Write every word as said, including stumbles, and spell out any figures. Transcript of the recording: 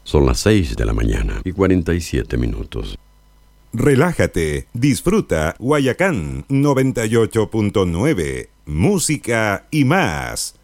Son las seis de la mañana y cuarenta y siete minutos. Relájate, disfruta Guayacán noventa y ocho punto nueve, música y más.